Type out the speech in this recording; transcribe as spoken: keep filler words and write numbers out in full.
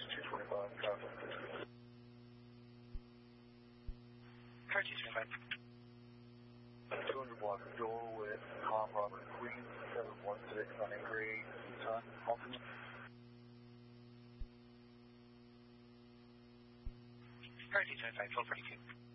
two twenty-five, traffic. Car two twenty-five. two hundred block door with Tom Robert Queen, seven one six on inquiry, Tucson, ultimate. Car two twenty-five, twelve forty-two.